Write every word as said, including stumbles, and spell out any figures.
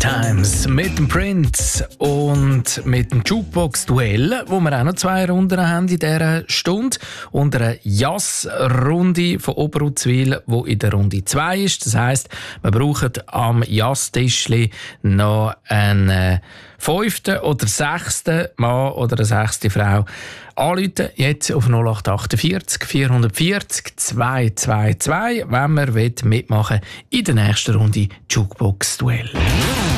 Times mit dem Prince und mit dem Jukebox-Duell, wo wir auch noch zwei Runden haben in dieser Stunde. Und eine Jazz-Runde von Oberuzwil, die in der Runde zwei ist. Das heisst, wir brauchen am Jazz-Tischli noch einen fünften oder sechsten Mann oder eine sechste Frau. Anrufen jetzt auf null acht achtundvierzig vierhundertvierzig zweihundertzweiundzwanzig, wenn man mitmachen will in der nächsten Runde Jukebox-Duell.